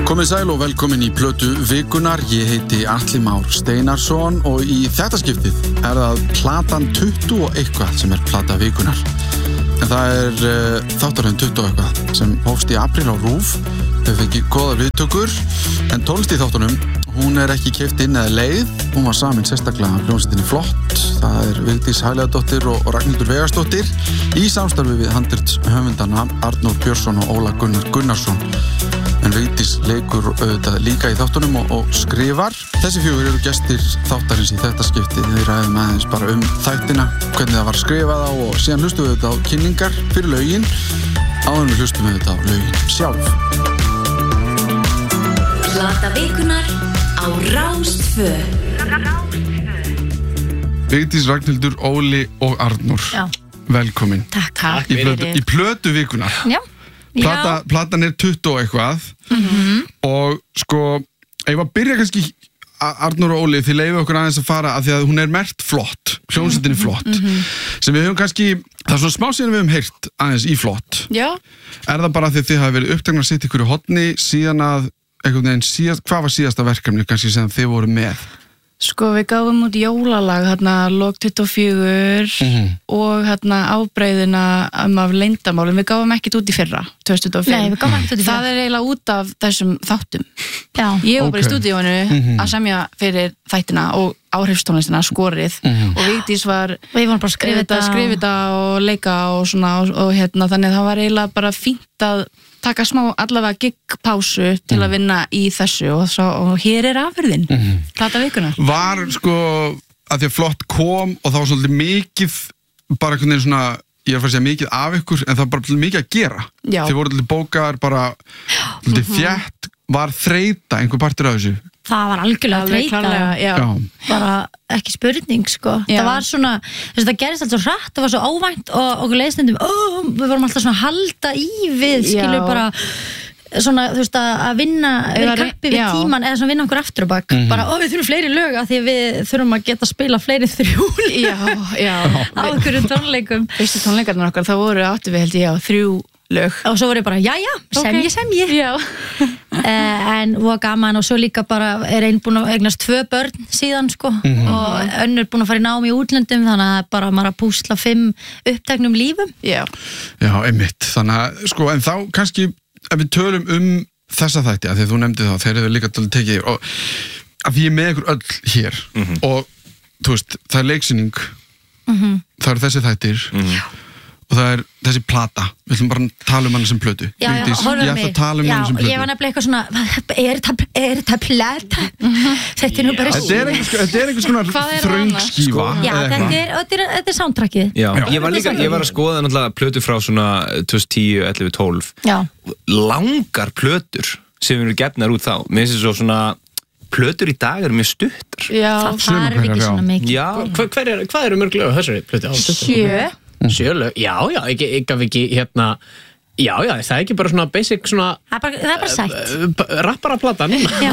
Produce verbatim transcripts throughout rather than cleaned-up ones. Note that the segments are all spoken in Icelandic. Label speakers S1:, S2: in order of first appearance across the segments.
S1: Komið sæl og velkomin í plötu vikunar. Ég heiti Atli Már Steinarsson og í þetta skiptið er það platan tuttugu og eitthvað sem er plata vikunar. En það er uh, þáttaröðin tuttugu og eitthvað sem hófst í apríl á RÚV. Þau fengið góða viðtökur, en tónlist í þáttunum, hún er ekki keypt inn eða leið. Hún var samin sérstaklega hljómsveitinni Flott. Það er Vigdís Hæleyjadóttir og Ragnhildur Vegarsdóttir í samstarfi við handritshöfundana Arnór Björnsson og Óla Gunnar Gunnarsson. En Vigdís leikur auðvitað líka í þáttunum og, og skrifar. Þessi fjögur eru gestir þáttarins í þetta skipti. Við ræðum aðeins bara um þættina, hvernig það var skrifað á og síðan hlustum við auðvitað á kynningar fyrir lögin. Áður en við hlustum við auðvitað á lögin sjálf.
S2: Plata vikunar á Rás tvö.
S1: Vigdís, Ragnhildur, Óli og Arnór.
S3: Já.
S1: Velkomin.
S3: Takk, takk.
S1: Í plötu, í plötu vikunar.
S3: Já.
S1: Plata, platan er tuttugu og eitthvað
S3: Mhm.
S1: og sko, ég var að byrja kannski Arnór og Óli, þið leyfið okkur aðeins að fara að því að hún er merkt Flott, hljómsveitinni Flott
S3: Mhm.
S1: sem við höfum kannski, það er svona smá síðan við höfum heyrt aðeins í Flott.
S3: Já.
S1: Er það bara því að þið hafi verið uppteknar að setja ykkur í hotni síðan að, einhvern veginn, síðast, hvað var síðasta verkefni kannski sem þið voru með?
S4: Sko við gáfum út jólalag hérna lok tuttugu og fjögur
S1: Mhm.
S4: og hérna ábreiðina um af leyndamálum, við gáfum ekkert út í fyrra tvö þúsund tuttugu og fimm.
S3: Nei, við gáfum ekkert út í fyrra.
S4: Það er eiginlega út af þessum þáttum.
S3: Já.
S4: Ég var bara
S1: Ok.
S4: í stúdíóinu
S1: Mhm.
S4: að semja fyrir þættina og áhrifstónlistina skorið
S1: Mhm.
S4: og Vigdís var
S3: Og ég var bara að skrifa
S4: þetta,
S3: þetta.
S4: skrifa þetta og leika og svona og, og hérna þannig að það var eiginlega bara fínt að taka smá allavega gigpásu til að vinna í þessu og, svo, og hér er afurðin
S1: Mhm.
S4: plata vikunar.
S1: Var sko, að því að Flott kom og það var svolítið mikið, bara einhvern veginn svona, ég er að fara að segja mikið af ykkur, en það var bara mikið að gera.
S4: Já.
S1: Þið voru allir bókar bara, allir þétt, var þreyta einhver partur af þessu?
S3: Það var algjörlega
S4: Alveg
S3: þreyta.
S4: klárlega, já.
S1: Já.
S3: Bara ekki spurning, sko.
S4: Já.
S3: Það var svona, þess að það gerist alltaf svo hratt, það var svo óvænt og okkur leiðstundum, ó, við vorum alltaf svona að halda í við, skilur
S4: Já.
S3: bara svona, þú veist, að að vinna vera
S4: Eða-
S3: kappi við
S4: já.
S3: tíman eða svona vinna okkur aftur og bak. Bara, ó, við þurfum fleiri lög af því að við þurfum að geta að spila fleiri þrjú
S4: Já, já.
S3: á okkur tónleikum.
S4: Fyrstu tónleikarnar okkar, það voru áttu við held ég á þrjú lög.
S3: Og svo voru ég bara, já, já, sem
S4: Ok.
S3: ég, sem ég.
S4: Já.
S3: Eh, en var gaman og svo líka bara er einn búin að eignast tvö börn síðan sko og önnur búin að fara í nám í útlöndum þannig að bara maður að púsla fimm uppteknum lífum.
S4: Já.
S1: Já, einmitt. Þannig að, sko, en þá kannski, ef við tölum um þessa þætti, að því að þú nefndi það, þeir eru líka til að tekið og að því ég er með ykkur öll hér og, þú veist, það er leiksýning, það eru þessi þættir og það er þessi plata. Við ætlum bara að tala um hana sem plötu.
S3: Já, já,
S1: Vigdís,
S3: horfum
S1: ég ætla að tala um
S3: já,
S1: hana sem plötu.
S3: ég var nefnilega eitthvað svona, er þetta, er þetta plata? Þetta er nú bara
S1: Þetta er einhvers, þetta er einhvers konar
S4: Hvað er
S1: þröngskífa.
S3: Já,
S1: eða
S3: þetta
S1: eitthvað.
S3: er, þetta er, þetta er soundtrackið.
S5: Já, ég var líka, ég var að skoða náttúrulega plötur frá svona tvö þúsund og tíu, ellefu, tólf
S3: Já.
S5: langar plötur sem eru gefnar út þá. Mér finnst þess að svona plötur í dag eru mjög stuttar.
S4: Já.
S3: Það
S1: sumar
S3: þarf ekki
S1: hverjar, já.
S3: svona mikið.
S5: Já,
S6: Hva, hver er, hvað eru mörg lög á þessari plötu?
S3: Sjö.
S6: Sjö lög? Já, já, ekki, ekki, ekki hérna Já, já, það er ekki bara svona basic svona
S3: Það er bara, það er bara sætt.
S6: uh, rappara plata núna.
S3: Já.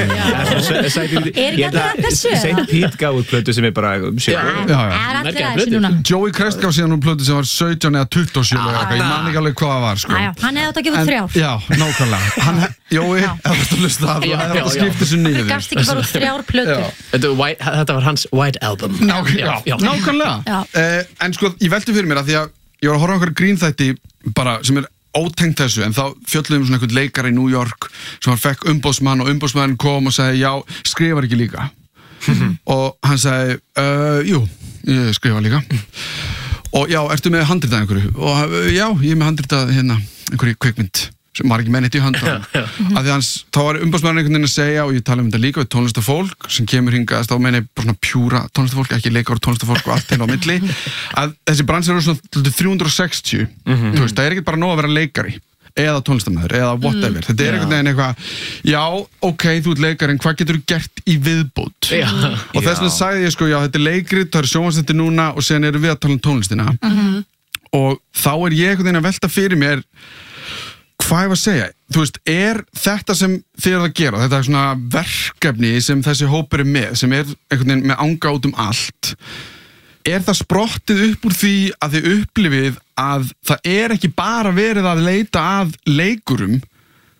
S3: Er ekki alltaf þessu?
S5: Saint Pete gaf út plötu sem er bara sjö.
S6: Já.
S1: Já, já.
S3: Það er allir
S6: Merkilega
S3: að þessu
S6: hlutir.
S3: núna.
S1: Joey Crest gaf síðan um plötu sem var sautján eða tuttugu og sjö eða eitthvað, ég man ekki alveg hvað það var, sko.
S3: Æja, hann hefði átt að gefa út
S1: En-
S3: þrjár.
S1: Já, nákvæmlega. Hann, Jói, ef þú ert að hlusta það, þú
S6: Já,
S1: hefði
S6: já,
S1: átt að
S6: já.
S1: skipta þessu
S3: Þú
S1: niður.
S3: gafst ekki bara út þrjár plötur.
S1: Já.
S6: Þetta, var white, þetta var hans White Album.
S1: Ná, já,
S6: já.
S1: nákvæmlega.
S3: Já.
S1: Eh, en sko, ég velti fyrir mér að því að ég var að horfa á einhverja grínþætti bara sem er ótengt þessu, en þá fjöllum við svona einhvern leikara í New York sem hann fekk umbóðsmann og umbóðsmann kom og sagði, já, skrifar ekki líka. Og hann sagði, uh, jú, ég skrifa líka. Og já, ertu með handritað einhverju? Og uh, já, ég er með handritað hérna, einhverju kvikmynd sem var ekki með neitt í höndunum. Af því hans, þá var umbóðsmaðurinn einhvern veginn að segja, og ég tala um þetta líka við tónlistafólk sem kemur hingað, þá meina ég bara svona pjúra tónlistafólk, ekki leikar tónlistafólk og allt til á milli, að þessi bransi eru svona þrjú hundruð og sextíu, þú veist, það er ekki bara nóg að vera leikari eða tónlistamæður, eða whatever, þetta er einhvern veginn eitthvað, já, ok, þú ert leikari, en hvað getur þú gert í viðbót?
S6: Já.
S1: Og þess vegna sagði ég sko, já, þetta er leikrið, það er sjónvarpsþættir núna og síðan erum við að tala um tónlistina. Og þá er ég einhvern veginn að velta fyrir mér hvað ég var að segja, þú veist, er þetta sem þið eruð að gera, þetta er svona verkefni sem þessi hópur er með, sem er einhvern veginn með anga út um allt, er það sprottið upp úr því að þið upplifið að það er ekki bara verið að leita að leikurum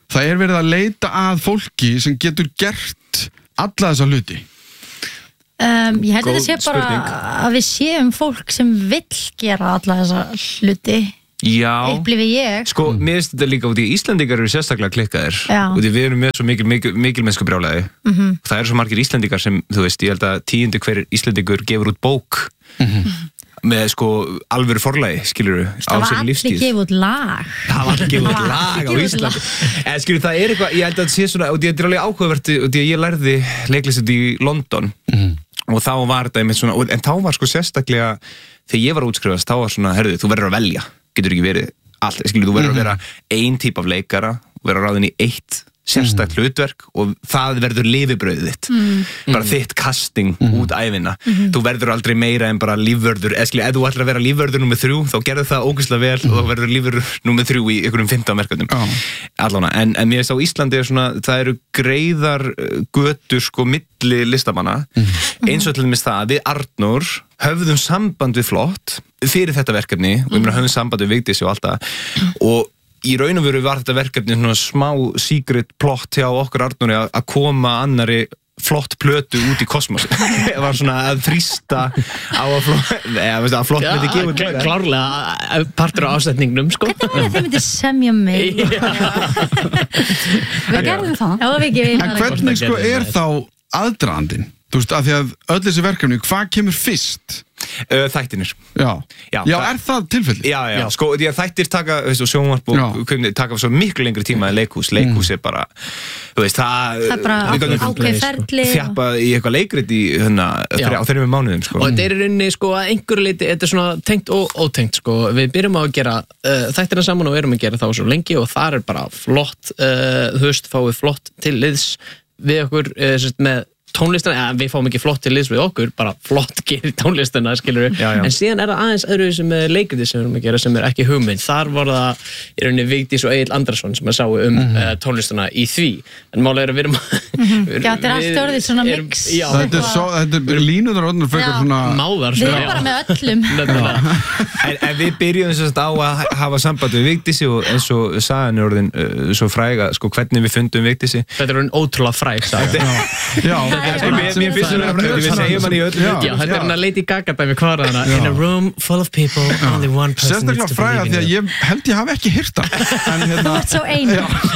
S1: það er verið að leita að fólki sem getur gert alla þessa hluti.
S3: Um, ég held að
S5: Góð
S3: þetta sé bara
S5: spurning.
S3: að við séum fólk sem vill gera alla þessa hluti,
S5: Já,
S3: upplifi ég.
S5: sko, mér finnst þetta líka út í Íslendingar eru sérstaklega klikkaðir
S3: Já.
S5: og því við erum með svo mikil, mikil, mikil mennsku brjálæði
S3: Mhm.
S5: það eru svo margir Íslendingar sem, þú veist, ég held að tíundi hver Íslendingur gefur út bók með sko alvöru forlagi, skilurðu, á
S3: Það var
S5: sér
S3: allir
S5: lífstíð
S3: gefið út lag.
S5: það var allir gefið út
S3: Það var
S5: lag á
S3: allir gefið út
S5: Íslandi en skilur það er eitthvað, ég held að það sé svona og þetta er alveg áhugavert og því að ég lærði leiklist í London og þá var þetta einmitt svona, og- en þá var sko sérstaklega þegar ég var að útskrifast, þá var svona, herðu, þú verður að velja getur ekki verið allt, skilur, þú verður að vera ein típ af leikara, vera ráðin í eitt sérstakt hlutverk og það verður lifibrauðið þitt bara þitt casting út ævina þú verður aldrei meira en bara lífvörður eða skilja, ef þú ætlar að vera lífvörður númer þrjú þá gerðu það ógeðslega vel og þá verður lífvörður númer þrjú í einhverjum fimmtán verkefnum
S1: Já.
S5: allána, en, en mér veist á Íslandi er svona, það eru greiðar uh, götur sko milli listamanna eins og til dæmis það að við Arnór höfðum samband við Flott fyrir þetta verkefni og við meina höfðum samband við Vigdísi og allt það og í raun og veru var þetta verkefni svona smá secret plot hjá okkur Arnóri að að koma annari flott plötu út í kosmos það var svona að þrýsta á að flott, eða veist að flott myndi gefa út meira.
S6: klárlega partur á ásetningnum sko.
S3: Hvernig var það þið myndir semja mig?
S4: Við gerðum það.
S3: Já, við gefum
S1: En hvernig sko er þá aðdragandinn? Þú veist, af því að öll þessi verkefni, hvað kemur fyrst?
S5: Uh, þættinir
S1: Já,
S5: Já,
S1: já
S5: það-
S1: er það tilfelli?
S5: Já, já, sko, því að þættir taka, veist, og sjónvarp
S1: Já.
S5: og kveimni taka svo miklu lengri tíma en leikhús leikhús er bara, þú veist, það
S3: Það er bara
S5: við gátum
S3: ákveð ferli og-
S5: þjappa í eitthvað leikrit í hérna, þrjá, á þreymur mánuðum, sko
S6: og þetta er í rauninni sko að einhverju leiti þetta er svona tengt og ótengt sko við byrjum á að gera uh, þættina saman og við erum að gera þá svo lengi og það er bara flott uh, þú veist, fáið flott til liðs við okkur uh, sérst, með tónlistina, eða við fáum ekki flott til liðs við okkur, bara flott gerir tónlistina skilur við,
S5: Já, já.
S6: en síðan er það aðeins öðru sem er leikriti sem við erum að gera sem er ekki hugmynd, þar var það í rauninni Vigdís og Egill Andrason sem að sáu um mm -hmm. uh, tónlistina í því en málega er að við erum við,
S3: Já, þetta er allt orðið svona
S6: erum-
S3: mix.
S6: já,
S1: Þetta er svo, þetta er línunar orðnar fyrir
S3: Já.
S1: svona
S6: máðar
S3: Við
S6: sko,
S3: erum
S6: já.
S3: bara með öllum.
S6: Nefnilega.
S5: en, en við byrjum þess að á að hafa samband við Vigdísi og eins og sagan er orðin uh, svo fræga, sko, hvernig við fundum Vigdísi
S6: Þetta er orðin ótrúlega fræg saga.
S1: Já,
S5: Sko, mér, mér finnst
S1: það er
S5: það,
S1: mjög
S5: við segjum hann í öll
S1: Já.
S6: Já, þetta er hann að Lady Gaga dæmi hvað er hana In a room full of people, only one person
S1: sérstaklega
S6: needs to
S1: fræga
S6: believe
S1: því
S6: in
S1: að
S6: you.
S1: ég held ég hafi ekki hýrt það en
S3: Þú
S1: hérna
S3: ert svo ein.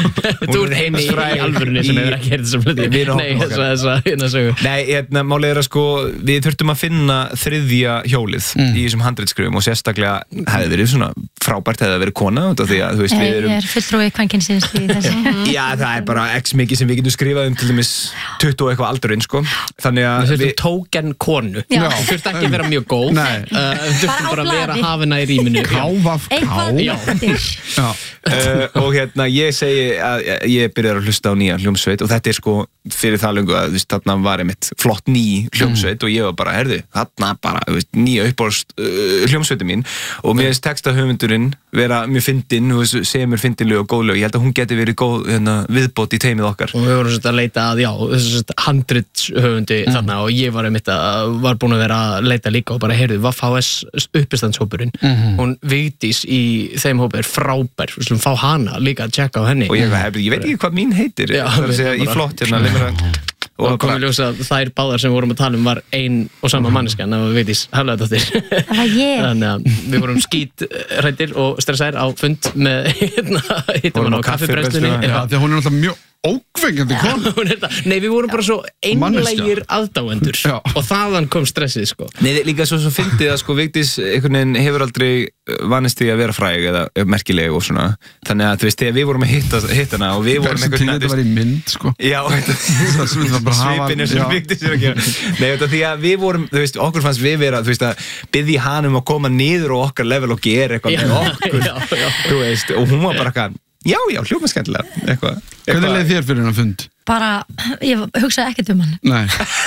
S6: Þú ert eini í
S5: heimsfræg
S6: alvörunni sem
S5: í-
S6: hefur ekki heyrðið þessum hluti
S5: Við erum
S6: Nei,
S5: okkar.
S6: þessa, þessa, hérna sögu
S5: Nei, hérna, málið er að sko við þurftum að finna þriðja hjólið í þessum handritskrifum og sérstaklega hefði verið svona frábært hefði verið kona út af því að þú veist við
S3: Ég
S5: erum
S3: er fulltrúi kvenkynsins í þessu.
S5: Já, það er bara x mikið sem við getum skrifað um til dæmis tuttugu og eitthvað aldurinn sko þannig
S6: Við
S5: að
S6: þurftum
S5: við
S6: tóken konu
S3: Já.
S6: Þú þurft ekki að vera mjög góð
S1: Nei.
S6: Uh, Við þurftum
S3: Bara á
S6: bara að vera
S3: blaði.
S6: hafina í rýminu Já.
S1: Ávaf
S3: Eitthvað
S1: Ká
S6: Já.
S3: eftir.
S1: Já,
S5: uh, og hérna ég segi að ég byrjar að hlusta á nýja hljómsveit og þetta er sko fyrir það löngu að þú veist, þarna var einmitt flott ný hljómsveit og ég var bara, herðu, þarna bara þú veist, nýja uppáðst uh, hljómsveitin mín og mér finnst textahöfundurinn vera mjög fyndin, þú veist, semur fyndinlög og góðlög, ég held að hún geti verið góð hérna, viðbót í teimið okkar
S6: Og við vorum svolítið að leita að, já, þessi handritshöfundi þarna og ég var einmitt að, var búin að vera að leita líka og bara, heyrðu, Vaff H S uppistandshópurinn, hún Vigdís í þeim hópi er frábær, við slum fá hana líka að tjekka á henni
S5: og ég, hef, ég veit ekki hvað mín heitir
S6: Já,
S5: það er að segja
S6: við
S5: í
S6: bara-
S5: flott hérna, leið mér að-
S6: og
S5: og
S6: komið
S5: bara,
S6: ljósa að þær báðar sem við vorum að tala um var ein og sama manneskjan af Vigdís Hafliðadóttir
S3: Það var ég.
S6: þannig að við vorum skítrættir og stressaðir á fund með hérna, hittum
S5: Vorum
S6: hann
S5: á
S6: á kaffibrennstunni
S5: kaffibrennslu,
S1: já, því að hún er náttúrulega mjög ókveikjandi kon
S6: Hún er þetta- Nei, við vorum bara svo einlægir aðdáendur
S1: Já.
S6: og þaðan kom stressið sko.
S5: Nei, líka svo, svo fyndið að sko Vigdís einhvern veginn hefur aldrei vanist því að vera fræg eða merkileg og svona þannig að þú veist, þegar við vorum að hitta, hitta hana og við vorum
S1: Þessi tíð þetta var í mynd sko
S5: Já,
S1: Það sem þetta bara hafa-
S5: svipin er sem
S1: já.
S5: Vigdís er að gera Nei, þetta því að við vorum, þú veist, okkur fannst við vera þú veist, að byggja hann um að koma niður á okkar level og gera eitthvað
S6: Já,
S5: með okkur
S6: já, já.
S5: þú veist, og hún var bara eitthvað já, já, hljóma skemmtilega eitthvað,
S1: Hvernig leið þér fyrir hennar fund?
S3: Bara, ég hugsaði ekkert um hann.
S1: Nei,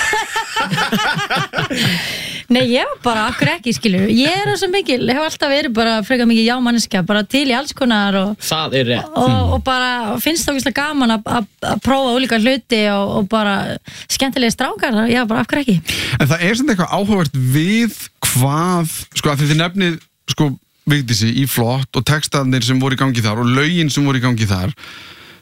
S3: Nei, ég var bara akkur ekki, skilur. Ég er það svo mikil, hef alltaf verið bara frekar mikið já-manneskja, bara til í alls konar og,
S6: Það er rétt
S3: og, og bara finnst það ógeðslega gaman að- að að prófa ólíka hluti og, og bara skemmtilega strákar, já, bara akkur ekki.
S1: en það er samt eitthvað áhugavert við hvað, sko, að þið nefnið sko, Vigdísi í flott og textarnir sem voru í gangi þar og lögin sem voru í gangi þar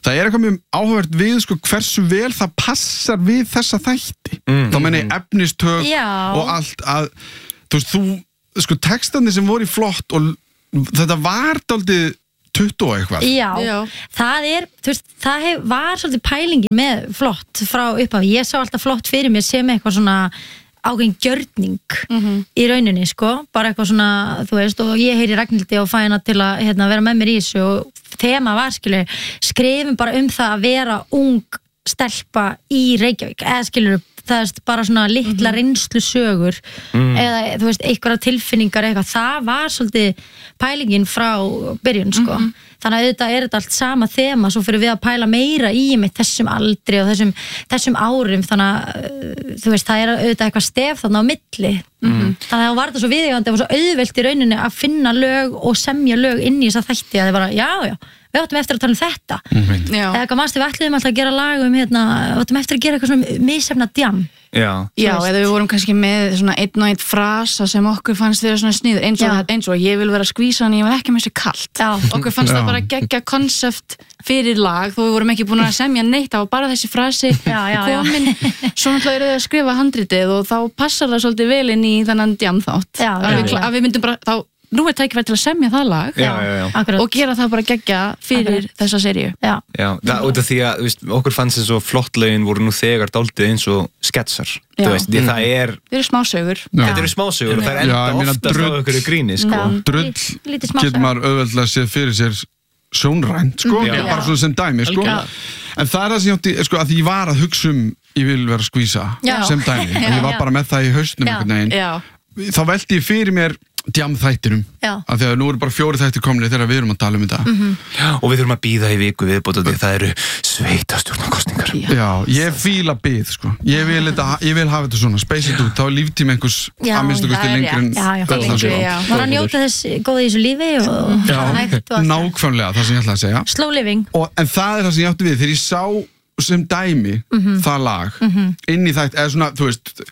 S1: það er eitthvað mjög áhugavert við sko, hversu vel það passar við þessa þætti mm. þá menn ég efnistök
S3: Já.
S1: og allt að þú veist, þú, sko, textandi sem voru í flott og þetta var dálítið tuttugu og eitthvað
S3: Já,
S4: Já.
S3: það er, þú veist, það hef, var svolítið pælingin með flott frá upphafi, ég sá alltaf flott fyrir mér sem eitthvað svona ákveðin gjörning mm-hmm. í rauninni, sko, bara eitthvað svona, þú veist, og ég heyri Ragnhildi og fæ hana til að hérna, vera með mér í þessu og þema var, skilur, skrifum bara um það að vera ung stelpa í Reykjavík, eða skilur það er bara svona litla mm-hmm. reynslu sögur mm. eða, þú veist, einhverja tilfinningar eitthvað, það var svolítið pælingin frá byrjun, sko mm-hmm. þannig að auðvitað er þetta allt sama þema svo fyrir við að pæla meira í með þessum aldri og þessum, þessum árum þannig að, þú veist, það er auðvitað eitthvað stef þarna á milli mm-hmm. þannig að það var þetta svo viðeigandi og svo auðvelt í rauninni að finna lög og semja lög inn í þessa þætti að þið bara, já, já við áttum eftir að tala um þetta
S1: mm-hmm.
S3: eða eitthvað mannstu við ætluðum alltaf að gera lag um hérna, við áttum eftir að gera eitthvað svona misefna djam
S5: Já,
S4: Já eða við vorum kannski með svona einn og einn frasa sem okkur fannst vera svona sniður eins og, eins og ég vil vera skvísan, ég vil ekki með sér kalt Já. Okkur fannst Já. Það bara geggja konsept fyrir lag, þó við vorum ekki búin að semja neitt það var bara þessi frasi
S3: já, já,
S4: komin svo náttúrulega eru þau að skrifa handritið og þá passar það svolítið vel inn í þennan djam þátt
S3: já,
S4: að,
S3: já,
S4: við,
S3: já.
S4: að við myndum bara þá nú er tækifæri til að semja það lag
S5: já, já, já.
S4: og gera það bara geggja fyrir Akkurat. Þessa seríu
S3: Já,
S5: já það, út af því að veist, okkur fannst eins og flottlögin voru nú þegar dálítið eins og sketsar þú veist, því mm. það er
S4: Þetta eru smásögur
S5: Þetta eru smásögur og það er enda já, oftast á okkur gríni sko.
S1: Drull getur maður auðveldlega séð fyrir sér sjónrænt sko,
S5: já.
S1: Bara svona sem dæmi sko. En það er það sem ég átti, sko, að ég var að hugsa um ég vil vera skvísa já. Sem dæmi ég var bara með það í hausnum einhvern veginn þá velti ég fyrir mér djam þættinum af því að nú eru bara fjóri þættir komni þegar við erum að tala um þetta
S3: mm-hmm.
S5: og við þurfum að bíða í viku viðbót og það eru sveitastjórnarkosningar
S1: já. já, ég fíla bíð sko. ég, vil þetta, ég vil hafa þetta svona space it út, þá er líftími einhvers
S3: já,
S1: að minnstu kosti lengri en
S3: það var að njóta þess góða í þessu lífi og
S1: já, nákvæmlega það sem ég ætla að segja
S3: slow living
S1: og, en það er það sem ég átti við þegar ég sá sem dæmi mm-hmm. það lag mm-hmm. inn í þætt, eða svona, þú veist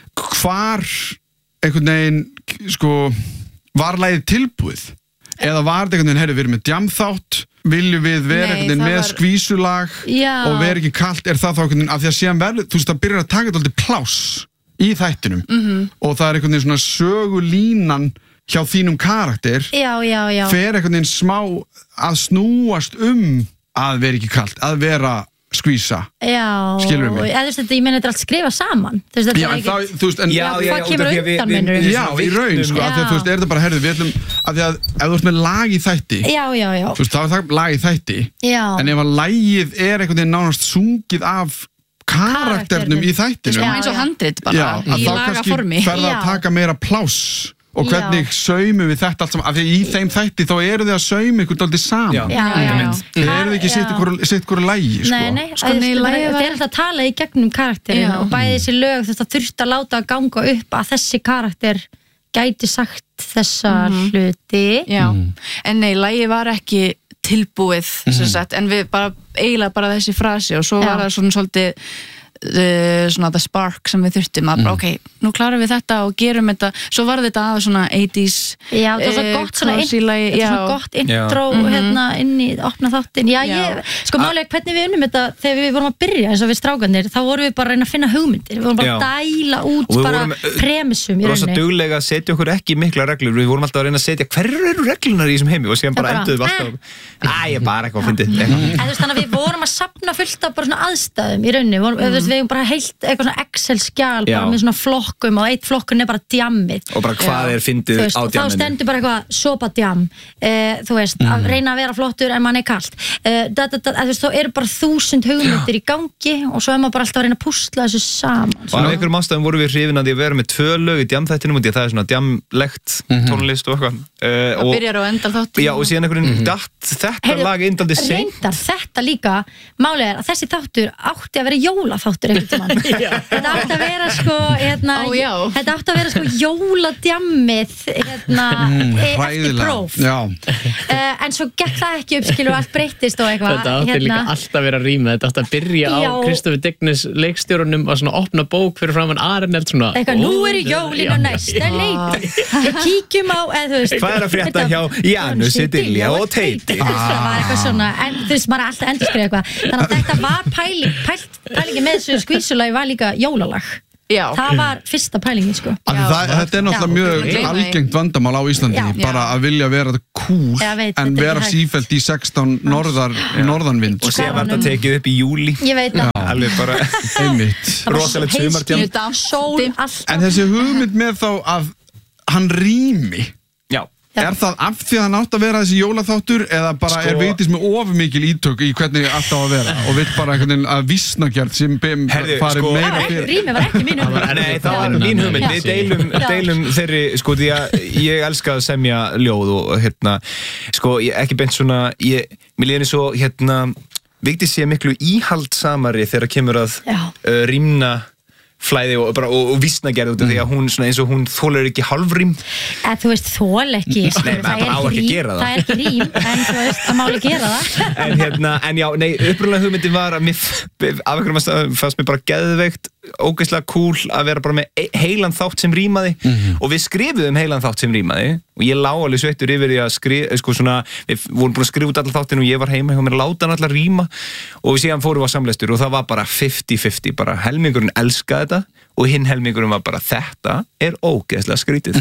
S1: hvar einhvern veginn, sko var lagið tilbúið eða var þetta einhvern veginn, herri, við erum með djamþátt viljum við vera einhvern veginn með var... skvísulag
S3: Já.
S1: Og vera ekki kalt er það þá einhvern veginn, af því að síðan verður, þú veist, það byrjar að taka þetta alltaf pláss í þættinum mm-hmm. og það er einhvern veginn svona sögulínan hjá þínum karakter
S3: já, já, já.
S1: fer einhvern veginn smá að snúast um að vera ekki kalt, að vera skvísa skilur við mig
S3: eða þú veist þetta, ég meina þetta er allt skrifa saman þú veist þetta
S1: já,
S3: er
S1: ekki það, þú veist, en
S5: já, já,
S3: hvað kemur undan minnur
S1: já, í raun, sko, af því að þú veist, er þetta bara herðu, við ætlum, af því að ef þú veist með lag í þætti
S3: já, já, já
S1: þú veist, þá er það lag í þætti
S3: já.
S1: En ef að lagið er einhvern veginn nánast sungið af karakternum í þættinu
S4: já, eins og handrit bara,
S1: já,
S4: í lagaformi
S1: þá kannski fer það að taka meira pláss og hvernig saumum við þetta allt saman af því að í þeim þætti þá eru þið að sauma ykkur dálítið saman
S3: já, já, já.
S1: þið eru þið ekki sitt hverju lægi sko.
S3: nei, nei, sko, nei það er alltaf að tala í gegnum karakterin og bæði þessi lög þetta þurft að láta að ganga upp að þessi karakter gæti sagt þessa mm-hmm. hluti
S4: já, mm. en nei, lagi var ekki tilbúið mm-hmm. sem sagt, en við bara eiginlega bara þessi frasi og svo já. Var það svona svolítið Uh, svona the spark sem við þurftum að mm. bara, ok, nú klárum við þetta og gerum þetta svo var þetta að svona eighties
S3: já, það var svo gott, uh, svona, in, svona gott intro já. Hérna inn í opna þáttin já, já. Ég, sko málega hvernig við unnum þetta þegar við vorum að byrja eins og við strákanir þá vorum við bara að reyna að finna hugmyndir við vorum bara já. Að dæla út bara premissum
S5: við vorum svo duglega að setja okkur ekki mikla reglur við vorum alltaf að reyna að setja hverju eru reglunar í þessum heimi og síðan bara enduðum við alltaf að ég bara eitthvað að fyndi
S3: þannig að við vorum að safna fullt af bara svona aðstæðum í rauninni við hefum bara heilt eitthvað svona Excel-skjal bara með svona flokkum og eitt flokkun er bara djammið
S5: og bara hvað er fyndið á djamminu
S3: þá stendur bara eitthvað sopa-djam uh, þú veist, mm. að reyna að vera flottur en mann er kalt uh, da, da, da, þú veist, þá eru bara þúsund hugmyndir í gangi og svo er maður bara alltaf að reyna að púsla þessu saman
S5: og af einhverjum ástæðum vorum við hrifin að því að vera með tvö lög í djamþættinum og því að það er svona djamlegt mm-hmm. tónlist og eitthvað uh,
S4: og byrjar og endar þáttin
S5: já, og síðan einhverjum mm-hmm. datt þetta Heyru, lag indaldi seint
S3: þetta líka, málið er að þessi þáttur átti að vera jólaþáttur þetta átti að vera sko hérna,
S4: Ó,
S3: þetta átti að vera sko jóladjammið hérna,
S1: mm,
S3: eftir próf uh, en svo gekk það ekki upp skilu og allt breyttist og eitthvað
S6: þetta átti hérna. Líka alltaf að vera rýma þetta átti að byrja já. Á Kristoffer Dignes leikstjórunum að svona opna bók fyrir framan Areneld svona
S3: eitthvað, nú eru jólin og næsta leik kíkjum á, eða þú veist
S5: hvað er að frétta hjá Janusi, Dilja og Teiti?
S3: Það var eitthvað svona, en þú veist, maður er alltaf endurskriða eitthvað. Þannig að þetta var pæling, pæling, pælingi með þessu skvísulagi var líka jólalag.
S4: Já.
S3: Það var fyrsta pælingin, sko.
S1: Það, þetta er náttúrulega mjög
S4: Já.
S1: algengt vandamál á Íslandi,
S3: Já.
S1: bara að vilja vera cool
S3: Ég veit,
S1: en
S3: þetta er
S1: vera
S3: hægt.
S1: sífellt í sextán norðar, norðanvind.
S5: Og sér var þetta tekið upp í júli.
S3: Ég veit það.
S5: Alveg bara
S1: Einmitt.
S5: rosalegt sumartjám.
S3: Heiðskírt, sól, allt.
S1: En þessi hugmynd með þá að hann rými,
S5: Já.
S1: er það af því að hann átt að vera þessi jólaþáttur eða bara
S5: Sko-
S1: er Vigdís með of mikil ítök í hvernig allt á að vera og vill bara einhvern veginn að vísnagerð sem bem,
S5: Herðu,
S1: fari
S5: sko-
S1: meira
S3: Það var ekki,
S1: fyrir.
S3: rými var ekki mín hugmynd.
S5: Nei, það var mín hugmynd,
S3: Já.
S5: við deilum,
S3: Já.
S5: deilum þeirri, sko, því að ég elska að semja ljóð og hérna, sko, ég, ekki beint svona, ég, mér líður svo, hérna, Vigdís sé miklu íhaldsamari þegar kemur að
S3: Já.
S5: uh, rýmna flæði og, bara, og, og vísnagerð út af því að hún, svona eins og hún þolir ekki hálfrým.
S3: Eða, þú veist, þól ekki,
S5: Nei,
S3: skilur,
S5: maður bara á ekki að
S3: rím,
S5: gera það.
S3: það er ekki rím, en þú veist, það má alveg gera það.
S5: En hérna, en já, nei, upprunalega hugmyndin var að mér, af einhverjum að fannst mér bara geðveikt, ógeðslega cool að vera bara með e- heilan þátt sem rýmaði og við skrifuðum heilan þátt sem rýmaði og ég lá alveg sveittur yfir því að skrifa, sko svona, við vorum búin að skrifa út allar þáttinn og ég var heima hjá mér að láta hann allar rýma og við síðan fórum við á samleistur og það var bara fifty fifty, bara helmingurinn elskaði þetta og hinn helmingurinn var bara þetta er ógeðslega skrítið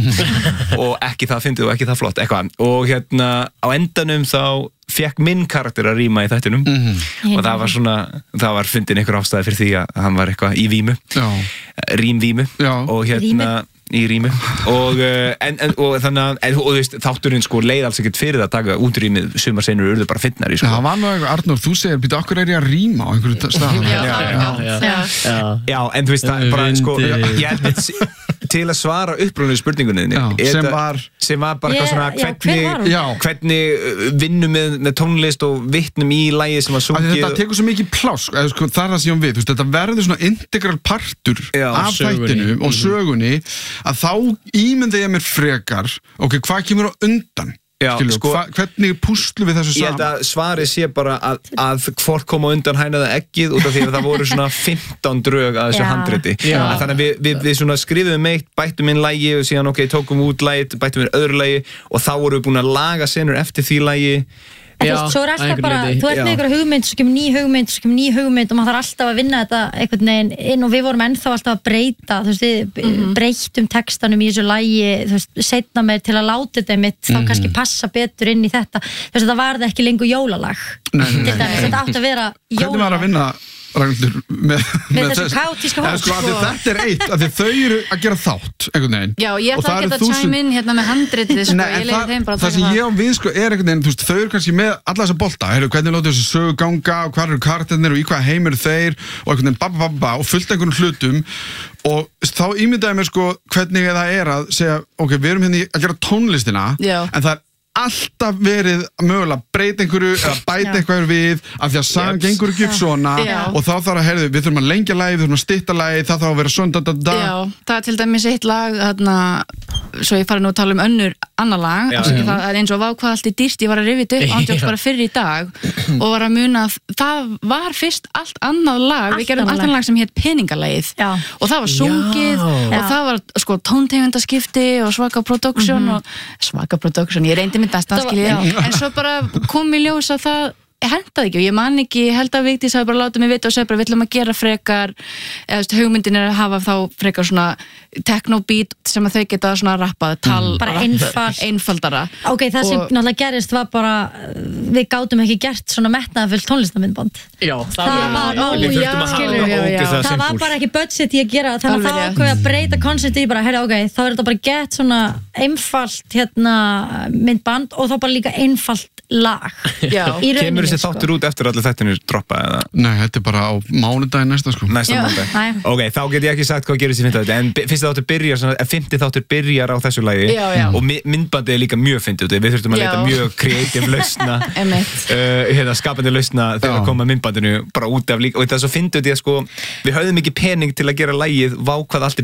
S5: og ekki það fyndið og ekki það flott, eitthvað og hérna á endanum þá fekk minn karakter að rýma í þættinum og það var svona, það var fyndin einhver ástæði fyrir því að hann var eitthvað í vímu
S1: Já.
S5: rýmvímu
S1: Já.
S5: og hérna í rýmu og, uh, en, en, og þannig að en, og, þú veist, þátturinn sko leið alls ekkert fyrir það að taka út rýmið sumarseinur urðu bara fyndnari sko.
S1: Það var nú eitthvað, Arnór, þú segir, býta, okkur er ég að rýma á einhverju stað.
S4: Já,
S5: Já,
S4: já,
S5: já.
S4: já.
S6: Já.
S5: Já, en þú veist það er bara sko,
S6: Vindi.
S5: ég held að til að svara upprunalegu spurningunni þinni,
S1: Já,
S5: er
S1: sem
S5: þetta-
S1: var-
S5: sem var bara eitthvað
S3: Ég-
S5: svona
S3: já, hver
S5: hvernig,
S3: var hún?
S1: Já.
S5: hvernig uh, vinnum með, með tónlist og vitnum í lagi sem var
S1: Af því
S5: sungið
S1: Þetta tekur svo mikið pláss, eða sko, það er það sem ég um við, þú veist, þetta verður svona integral partur
S5: Já,
S1: af
S6: sögunni.
S1: þættinu og sögunni að þá ímynda ég mér frekar, ok, hvað kemur á undan?
S5: Já,
S1: Skilur,
S5: sko-
S1: hva, hvernig púslu við þessu
S5: Ég held
S1: saman?
S5: að svarið sé bara að, að hvort koma undan hænaða eggið út af því að það voru svona fimmtán drög að þessu
S3: Já.
S5: handriti.
S6: Já.
S5: Að Þannig að við, við, við svona skrifum eitt, bættum inn lægi og síðan ok, tókum út lægið, bættum inn öðru lægi og þá vorum við búin að laga senur eftir því lægi.
S3: En þú
S6: Já,
S3: veist, svo er
S6: að
S3: alltaf
S6: einhverju
S3: bara,
S6: leyti.
S3: þú ert
S5: Já.
S3: með einhverja hugmynd, svo kemur ný hugmynd, svo kemur ný hugmynd og maður þarf alltaf að vinna þetta einhvern veginn inn og við vorum ennþá alltaf að breyta, þú veist, við breyttum textanum í þessu lægi, þú veist, setna með til að láta þetta mitt, þá kannski passa betur inn í þetta, þú veist, þetta var það ekki lengur jólalag,
S1: Nei, nei,
S3: til dæmis, þetta átti að vera
S1: Hvernig var að
S3: jólalag.
S1: vinna, Ragnhildur, með,
S3: Með þessu kaotíska
S1: Eða
S3: hóp,
S1: sko, af því
S4: sko.
S1: þetta er eitt, af því þau eru að gera þátt, einhvern veginn.
S4: Já, ég
S1: Og
S4: ætla
S1: það
S4: ekki
S1: eru
S4: að
S1: þúsund-
S4: chime in hérna með handritið, sko,
S1: Nei,
S4: ég
S1: en
S4: leiði
S1: það,
S4: þeim bara að
S1: það
S4: taka
S1: sem
S4: það.
S1: ég á við sko er einhvern veginn, þú veist, þau eru kannski með alla þessa bolta, heyrðu, hvernig lótu þessu sögu ganga og hvað eru karternir og í hvað heim eru þeir og einhvern veginn babba babba og fullt einhvern hlutum og þá ímyndaði mér sko hvernig það er að segja, ok, við erum hérna í að gera tónlistina
S4: Já.
S1: en það er alltaf verið mögulega að breyta einhverju eða bæta
S3: Já.
S1: eitthvað við af því að sagan
S5: Jeps.
S1: gengur ekki upp svona
S4: Já.
S1: og þá þarf að, heyrðu, við þurfum að lengja lagið, við þurfum að stytta lagið, það þarf að vera svona da, da, da.
S4: Já, það er til dæmis eitt lag þarna, svo ég fari nú að tala um önnur annar lag,
S5: Já,
S4: afsakið,
S5: já.
S4: það er eins og vá hvað allt er dýrt, ég var að rifja þetta upp ándjóks bara fyrir í dag og var að muna að það var fyrst allt annað lag,
S3: Allt
S4: við gerum
S3: annað
S4: allt
S3: lag.
S4: annað lag sem hétt Peningalagið
S3: Já.
S4: og það var sungið
S6: Já.
S4: og
S3: Já.
S4: það var sko tóntegundaskipti og svaka production
S3: Mhm.
S4: og svaka production, ég reyndi mitt besta
S3: Það var-
S4: skilji,
S3: já.
S4: en svo bara kom í ljós að það hendaði ekki og ég man ekki, ég held að Vigdís hafi bara látið mig vita og segja bara við ætlum að gera frekar eða þú veist, hugmyndin er að hafa þá frekar svona techno-beat sem að þau geta svona rappað, tal
S3: Bara einfalt.
S4: einfaldara
S3: Ok, það sem
S4: Og-
S3: náttúrulega gerist var bara við gátum ekki gert svona metnaðafullt tónlistamindband.
S6: Já,
S3: Það var málið,
S5: Við
S3: já,
S5: þurftum að hafa
S4: skilur,
S5: það
S4: já, já.
S5: ógeðslega
S3: Það var
S5: simpúl.
S3: bara ekki budget í að gera þannig að
S4: Alveg
S3: þá
S4: rétt.
S3: ákveði að breyta koncepti í bara, herri, ok, þá er þetta bara gett svona einfalt hérna myndband og þá bara líka einfalt lag
S4: Já.
S3: í rauninni,
S5: Kemur þessi
S3: sko.
S5: þáttur út eftir allir þættinir droppa eða
S1: Nei, þetta er bara á mánudaginn næsta sko
S5: næsta
S4: Já.
S5: mánudag?
S3: Næ.
S5: Ok, þá get ég ekki sagt hvað gerist í fimmta þætti en bi- fyrsti þáttur byrjar, svona- en fimmti þáttur byrjar á þessu lagi
S4: Já, já.
S5: og mi- myndbandið er líka mjög fyndið út, við þurftum að
S4: Já.
S5: leita mjög kreatív lausna
S4: Einmitt.
S5: uh, hérna, skapandi lausna þegar
S1: Já.
S5: að koma myndbandinu bara út af líka og það er svo fyndið því að sko við höfðum ekki pening til að gera lagið vá hvað allt er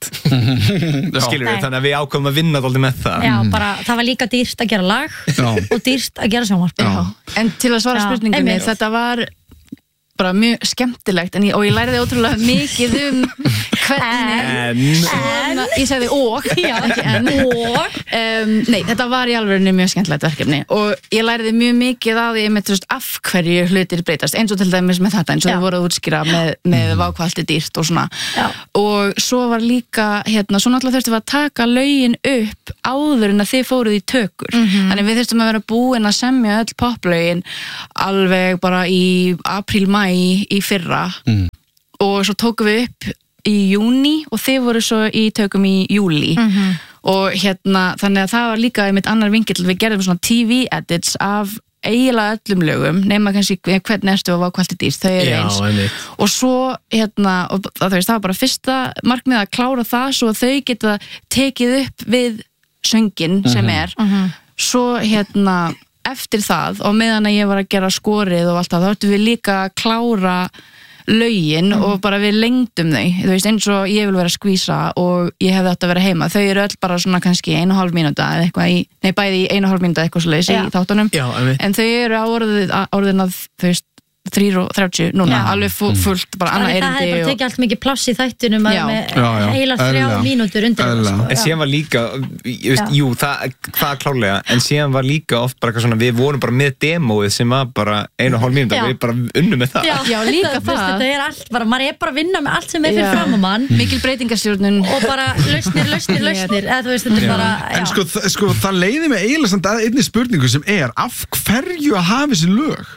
S5: dýrt skilur við,
S3: Nei.
S5: þannig að við ákvæmum að vinna dálítið með það
S3: Já, bara, það var líka dýrt að gera lag
S1: Já.
S3: og dýrt að gera sjónvarp.
S4: Já. En til að svara
S3: Já,
S4: spurningunni,
S3: einmitt.
S4: þetta var bara mjög skemmtilegt en ég, og ég læriði ótrúlega mikið um hvernig svona, ég sagði og já, ekki en
S3: Og
S4: um, nei, þetta var í alveg mjög skemmtilegt verkefni og ég læriði mjög mikið á því með, veist, af hverju hlutir breytast eins og til dæmis með þetta eins og
S3: Já.
S4: þau voru að útskýra með, með vákvalti dýrt og svona
S3: Já.
S4: og svo var líka hérna, svo náttúrulega þurftum við að taka lögin upp áður en að þið fóruð í tökur
S3: Mhm.
S4: þannig við þurftum að vera búin að semja öll poplögin alveg bara í apríl, mæ í fyrra
S1: Mm.
S4: og svo tókum við upp í júní og þið voru svo í tökum í júlí
S3: Mhm.
S4: og hérna þannig að það var líka einmitt annar vinkill, við gerðum svona T V edits af eiginlega öllum lögum nema kannski hvernig ertu og vákvalti dýrt, þau eru
S6: Já,
S4: eins
S6: einmitt.
S4: og svo hérna og það, veist, það var bara fyrsta markmið að klára það svo að þau geta tekið upp við söngin sem er svo hérna eftir það og meðan að ég var að gera skorið og allt það, þá ættum við líka að klára lögin og bara við lengdum þau, þú veist eins og ég vil vera að skvísa og ég hefði átt að vera heima þau eru öll bara svona kannski einu og hálf mínúta eða eitthvað í, nei bæði í einu og hálf mínúta eitthvað svoleiðis í
S3: Já.
S4: þáttunum
S6: Já, einmitt.
S4: en þau eru á orðið, orðin að þú veist þrjú og þrjátíu núna,
S3: Já.
S4: alveg fu- fullt bara annað
S3: Það hefði
S4: erindi
S3: bara
S4: og
S3: tekið allt mikið pláss í þættunum að
S4: Já.
S3: með
S1: Já, já.
S3: heila þrjá
S1: Eðlilega.
S3: mínútur undir það,
S1: Eðlilega.
S3: sko.
S5: En
S3: Já.
S5: síðan var líka, ég veist,
S3: Já.
S5: jú, það, það er klárlega, en síðan var líka oft bara eitthvað svona, við vorum bara með demóið sem var bara einu og hálf mínúta,
S3: Já.
S5: við bara unnum með það.
S3: Já,
S4: Já, líka
S3: Þú veist,
S4: það.
S3: Þetta er allt, bara, maður er bara að vinna með allt sem er fyrir
S4: Já.
S3: fram á mann
S4: mikil breytingastjórnun
S3: og bara lausnir, lausnir, lausnir eða þú veist, þetta er bara já.
S1: En sko, þ- sko, það leiði mig eiginlega samt að einni spurningu sem er af hverju að hafa þessi lög?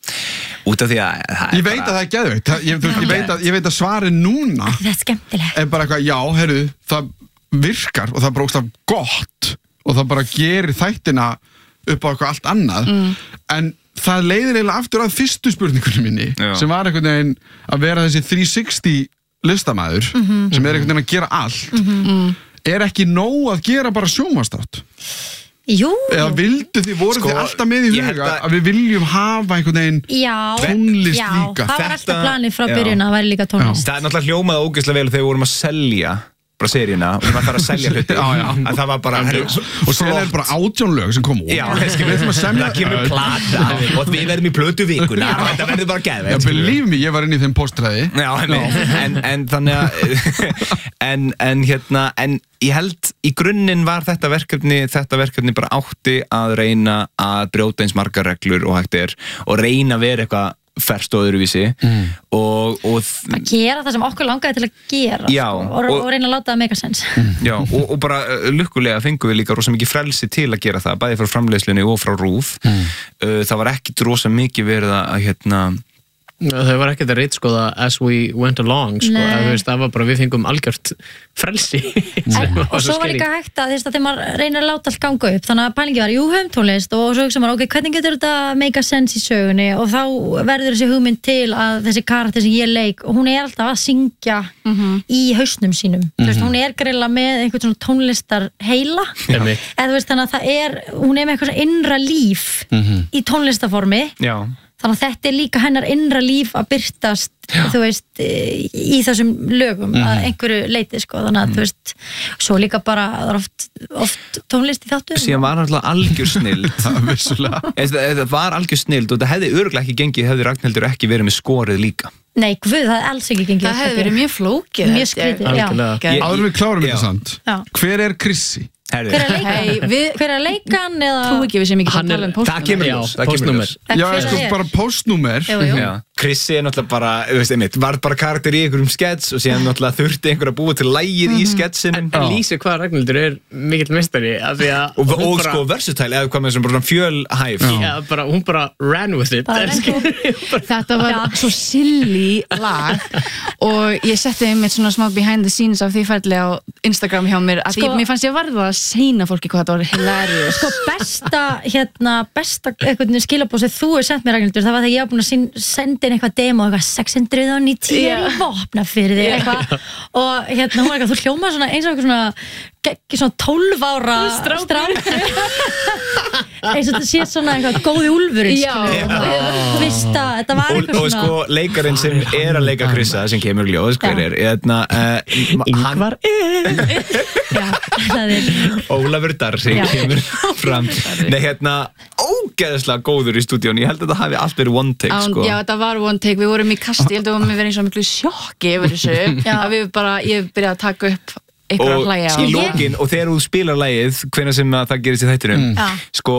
S5: Út af því að það er
S1: Ég veit að það er geðveikt það- ég, þú veist, ég, veit að, ég veit að svarið núna
S3: Þetta er skemmtilegt
S1: er bara eitthvað, já, heyrðu, það virkar og það er bara ógeðslega gott og það bara gerir þættina upp á eitthvað allt annað
S3: Mm.
S1: en það leiðir eiginlega aftur að fyrstu spurningunni minni
S5: Já.
S1: sem var einhvern veginn að vera þessi þrjú sextíu listamæður
S3: Mhm.
S1: sem er einhvern veginn að gera allt er ekki nóg að gera bara sjónvarpsþátt
S3: Jú,
S1: eða vildu þið, voru
S5: Sko,
S1: þið alltaf með í
S5: ég held
S1: huga
S5: að-
S1: að við viljum hafa einhvern veginn
S3: já,
S1: tónlist
S3: já,
S1: líka.
S3: það var
S5: Þetta-
S3: alltaf planið frá
S5: já.
S3: byrjun að væri líka tónlist
S5: Það er náttúrulega hljómað ógeðslega vel þegar við vorum að selja bara seríuna og við varum að fara að selja hluti
S1: Já, já.
S5: að það var bara herri,
S1: og sér er bara átjón lög sem kom út
S5: Já,
S1: við ætlum að semja
S5: það kemur plata og við verðum í plötu vikuna og þetta verður bara
S1: Já,
S5: geðveikt, skilurðu.
S1: believe me, ég var inn í þeim postræði
S5: Já, en, en, en þannig að en, en hérna en ég held í grunninn var þetta verkefni þetta verkefni bara átti að reyna að brjóta eins margar reglur og hægt er og reyna að vera eitthvað ferst og öðruvísi mm. og, og
S3: að gera það sem okkur langaði til að gera
S5: Já,
S3: sko, og,
S5: og-
S3: og reyna að láta það make sense
S5: Já, og, og bara uh, lukkulega fengum við líka rosa mikið frelsi til að gera það, bæði frá framleiðslunni og frá RÚV. Mm. Uh, það var ekkit rosa mikið verið að hérna,
S6: Þau var ekkert að reitskoða as we went along sko.
S3: Nei.
S6: Eða, þú veist, það var bara við fengum algjört frelsi
S3: en, og svo var líka hægt að þú veist að þegar maður reynir að láta allt ganga upp þannig að pælingi var, jú, höfum tónlist og svo hugsa maður, ok, hvernig getur þetta make a sense í sögunni og þá verður þessi hugmynd til að þessi karakter sem ég leik og hún er alltaf að syngja í hausnum sínum, þú veist, hún er greila með einhvern svona tónlistar heila
S6: Einmitt.
S3: eða þú veist, þannig að það er hún er með eitthvað svona innra líf í tónlistaformi
S5: já,
S3: þannig að þetta er líka hennar innra líf að byrtast þú veist, í þessum lögum að einhverju leiti sko, þannig að þú veist, svo líka bara það er oft, oft tónlist í þáttu
S5: síðan var náttúrulega algjör snild
S1: vissulega
S5: það var algjör snild og það hefði örgulega ekki gengið hefði Ragnhildur ekki verið með skorið líka
S3: nei, guð, það er alls ekki gengið
S4: það hefði verið mjög flókið
S3: Mjög
S4: held ég.
S3: skrítið, já.
S6: Algjörlega.
S5: Ég-
S1: áður en við klárum
S5: Já.
S1: þetta sant
S3: Já.
S1: hver er Krissi?
S5: Herri,
S3: hver er að leika
S4: Hey, við
S3: hver er að leika hann eða
S4: trú ekki við sem ekki
S6: Hann
S4: að
S6: er-
S4: tala um
S5: það
S4: póstnúmer
S5: kemur
S6: Já,
S5: ljós, það kemur
S6: póstnúmer.
S5: ljós.
S3: En
S1: já,
S3: hver
S1: sko,
S3: er?
S1: bara postnúmer
S3: Jú, jú.
S5: Já. Krissi er náttúrulega bara, þú veist, einmitt, var bara karakter í einhverjum skets og síðan náttúrulega þurfti einhver að búa til lægið í sketsinum
S6: En lýsir hvað Ragnhildur er mikill mistari af því að
S5: og,
S6: hún
S5: og
S6: bara,
S5: sko versatile eða hvað með þessum bara fjölhæf
S6: já, bara, hún bara ran with it
S3: Bara
S6: En
S3: ran
S6: skilur-
S4: þetta var
S3: Já.
S4: svo silly lag og ég setti einmitt svona smá behind the scenes af því ferli á Instagram hjá mér að
S3: Sko-
S4: ég, mér fannst ég að varða að segna fólki hvað þetta var hilarious
S3: sko besta hérna, besta einhvern skilabóð sem þú er sendt mér Ragnhildur, það var þegar ég var búin að sín- senda inn eitthvað demo, eitthvað sex hundruð níutíu
S4: Já.
S3: í vopna fyrir þig eitthvað og hérna hún var eitthvað, þú hljómar svona eins og eitthvað svona geggi svona tólf ára strákur eins og þetta sé svona eitthvað góði úlfurinn
S4: Já.
S3: þú veist að þetta var
S5: og,
S3: eitthvað
S5: og sko leikarinn sem er að leika Krissa sem kemur ljós, hver er eðna, uh,
S6: Ingvar
S3: já, það er
S5: Ólafur Darr sem
S3: Já.
S5: kemur fram nei hérna, ógeðslega góður í stúdíun, ég held að þetta hafi allt verið one take
S4: Án,
S5: sko.
S4: Já, þetta var one take, við vorum í kasti, ég held að við varum verið eins og miklu sjokki yfir þessu, að við bara, ég byrjaði að taka upp eitthvað að
S5: og
S4: hlæja á.
S5: í lokin, og þegar þú spilar lagið hvenær sem að það gerist í þættinum
S3: Mm.
S5: sko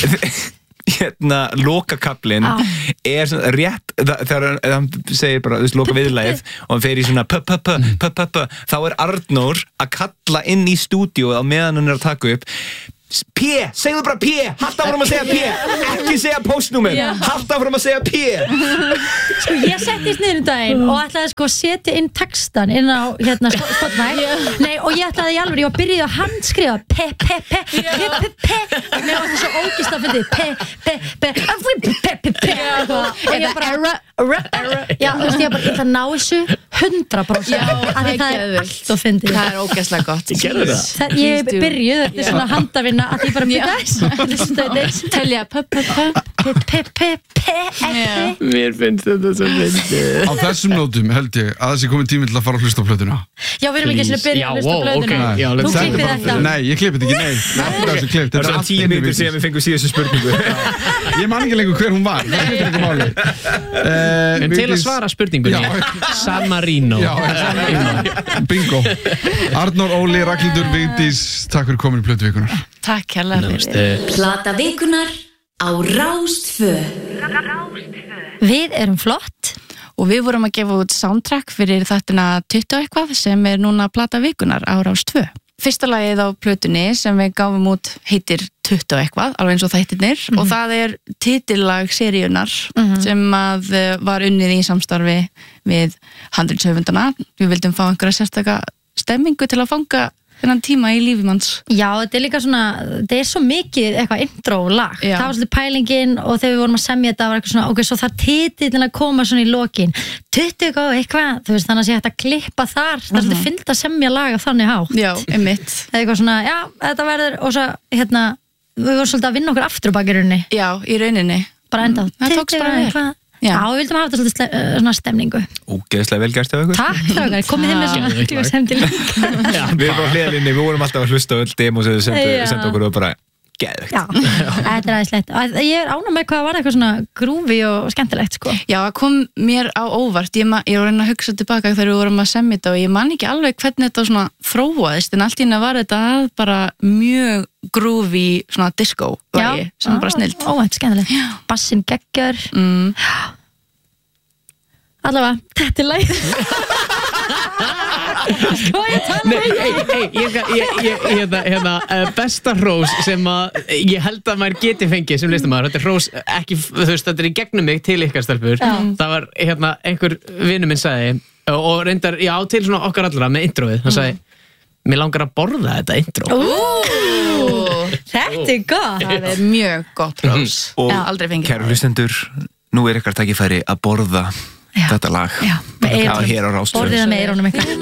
S5: hérna, lokakablin er svona rétt það- þegar hann- hann segir bara, þú veist, loka viðlagið og hann fer í svona p p p p p p þá er Arnór að kalla inn í stúdíu á meðan hann er að taka upp P, segðu bara P, halda áfram að segja P ekki segja postnúmer, halda áfram að segja P
S3: sko ég settist niður um daginn og ætlaði sko að setja inn textan inn á hérna Spotify nei og ég ætlaði í alveg, ég var byrjuð að handskrifa P, P, P, P, P, P og mér var þetta svo ógist að fyndi P, P, P, P, P, P, P og ég bara já, þú veist ég bara, ég ætla að ná þessu hundra prósent
S4: Já,
S3: af því
S4: það er
S3: það er
S4: geðveikt.
S3: allt og fyndið
S4: Það er ógeðslega gott.
S6: Ég gerði það.
S3: Það, ég er byrjuð, þetta er svona handavinna að ég bara byrja
S4: Telja p p p
S3: P, P, P, P, F
S6: Mér finnst þetta svo fyndið.
S1: Á þessum nótum held ég að þessi komið tími til að fara að hlusta á plötuna.
S3: Já, við erum ekki að byrja
S6: Já,
S3: að hlusta
S6: wow,
S3: blöðuna
S6: ok, já,
S3: Þú
S6: let's-
S3: klippið þetta
S1: Nei, ég klippið ekki, nei. Þetta er þessu klipp.
S5: það er
S1: Þetta er
S5: svona
S1: allt
S5: tíu
S1: inni
S5: mínútur
S1: við.
S5: síðan við fengum síðustu spurningu
S1: Ég man ekki lengur hver hún var. Það skiptir ekki máli. Eh,
S6: En til að
S1: Vigdís-
S6: svara spurningunni San Marino
S1: Já, já, bingo. Arnór, Óli, Ragnhildur, Vigdís, takk fyrir komin í plötuvíkunar.
S4: Takk hérlega fyrir.
S2: Plata vikunar á Rástfö.
S3: Við erum flott
S4: Og við vorum að gefa út soundtrack fyrir þættina tuttugu og eitthvað sem er núna plata vikunar á Rás tvö. Fyrsta lagið á plötunni sem við gáfum út heitir tuttugu og eitthvað, alveg eins og þættirnir og það er titillag seríunar sem að eh, var unnið í samstarfi við handritshöfundana. Við vildum fá einhverja sérstaka stemmingu til að fanga þennan tíma í lífi manns.
S3: Já, þetta er líka svona, þetta er svo mikið eitthvað intro-lag,
S4: Já.
S3: það var svolítið pælingin og þegar við vorum að semja þetta var eitthvað svona ok, svo það titillin að koma svona í lokin tuttugu og eitthvað, þú veist, þannig að sé hægt að klippa þar, það er svolítið fyllt að semja laga þannig hátt,
S4: Já, einmitt.
S3: eða eitthvað svona já, þetta verður, og svo, hérna við vorum svolítið að vinna okkur aftur á bakirunni
S4: Já, í rauninni.
S3: bara enda á
S4: Það tókst bara vel.
S3: eitthvað.
S4: Já.
S3: Já, við vildum hafa þetta svolítið sle- uh, svona stemningu
S5: ógeðslega vel gert af ykkur
S3: Takk þrákar, komið þið með svona
S6: Geðveikt lag.
S3: semdil
S5: við erum á hliðalinni, við vorum alltaf að hlusta á öll demo sem þau sendu,
S3: Já.
S5: sendu okkur og bara geðvegt
S3: Já, þetta er aðeinslegt Ég er ánægð með hvað var eitthvað svona grúfi og skemmtilegt sko.
S4: Já, það kom mér á óvart. Ég, ma- ég var að reyna að hugsa tilbaka þegar við vorum að semja þetta og ég man ekki alveg hvernig þetta svona þróaðist en allt í henni var þetta að bara mjög grúfi svona disco lagi sem er bara snilt.
S3: Óvænt, skemmtilegt Bassin geggjör
S4: Mm.
S3: Allavega, þetta er læg Sko ég tala
S6: Nei, ei, ei, ég, ég, ég, hérna, hérna, uh, besta hrós sem að ég held að maður geti fengið sem listamæður, þetta er hrós ekki, þú veist, þetta er í gegnum mig til ykkar stelpur,
S3: Já.
S6: það var, hérna, einhver vinur minn sagði, og og reyndar, já, til svona okkar allra með introið, hann sagði, mér langar að borða þetta intro.
S4: Ó,
S3: Þetta er gott
S4: það er mjög gott rós.
S5: og
S4: Já, aldrei fengið
S5: kæru hlustendur, nú er ykkar tækifæri að borða
S3: Já.
S5: þetta lag
S3: Já, með
S5: Já,
S3: eyrunum.
S5: hér á Rás tvö.
S3: Borðið það með eyrunum ykkar